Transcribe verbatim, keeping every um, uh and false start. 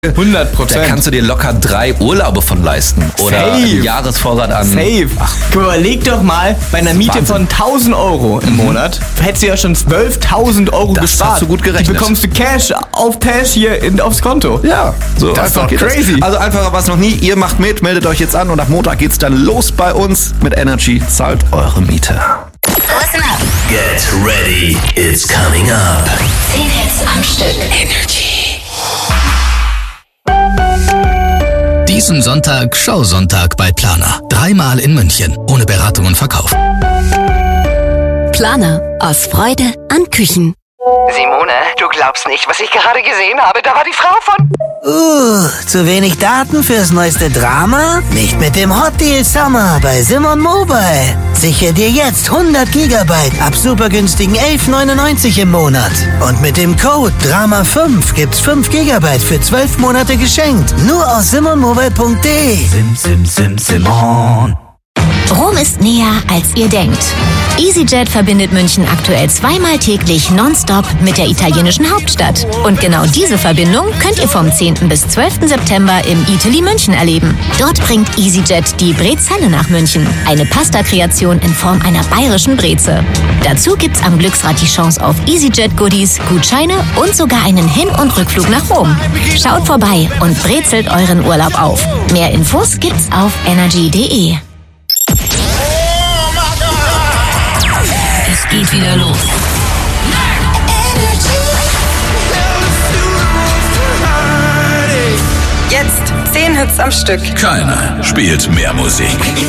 hundert Prozent. Da kannst du dir locker drei Urlaube von leisten. Oder Safe. einen Jahresvorrat an... Safe. Ach, überleg doch mal, bei einer Miete Wahnsinn. von tausend Euro im Monat hättest du ja schon zwölftausend Euro Das gespart. hast du gut gerechnet. Die bekommst du Cash auf Cash hier in, aufs Konto. Ja, so. Das ist doch geht crazy. Also einfacher war es noch nie. Ihr macht mit, meldet euch jetzt an und ab Montag geht's dann los bei uns mit Energy. Zahlt eure Miete. Listen up. Get ready, it's coming up. zehn Hits am Stück. Energy. Diesen Sonntag Showsonntag bei Planer. Dreimal in München. Ohne Beratung und Verkauf. Planer. Aus Freude an Küchen. Simone, du glaubst nicht, was ich gerade gesehen habe. Da war die Frau von... Uh, zu wenig Daten fürs neueste Drama? Nicht mit dem Hot Deal Summer bei Simon Mobile. Sichere dir jetzt hundert Gigabyte ab super günstigen elf neunundneunzig im Monat. Und mit dem Code Drama fünf gibt's fünf Gigabyte für zwölf Monate geschenkt. Nur aus simon mobile punkt de. Sim, sim, sim, Simon. Rom ist näher, als ihr denkt. EasyJet verbindet München aktuell zweimal täglich nonstop mit der italienischen Hauptstadt. Und genau diese Verbindung könnt ihr vom zehnten bis zwölften September im Eataly München erleben. Dort bringt EasyJet die Brezelle nach München. Eine Pasta-Kreation in Form einer bayerischen Breze. Dazu gibt's am Glücksrad die Chance auf EasyJet-Goodies, Gutscheine und sogar einen Hin- und Rückflug nach Rom. Schaut vorbei und brezelt euren Urlaub auf. Mehr Infos gibt's auf energy punkt de. Es geht wieder los. Jetzt zehn Hits am Stück. Keiner spielt mehr Musik.